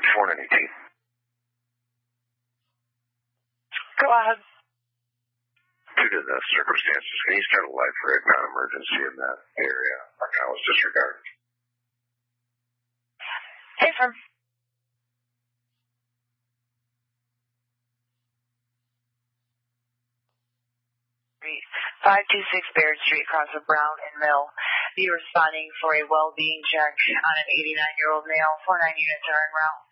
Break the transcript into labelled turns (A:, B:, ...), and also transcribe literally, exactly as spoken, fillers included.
A: four ninety-two.
B: Go ahead.
A: Due to the circumstances, can you start a life rig non-emergency in that area? Our call was disregarded.
B: Hey, firm. five two six Baird Street, across of Brown and Mill. Be responding for a well-being check on an eighty-nine-year-old male. four nine units are en route.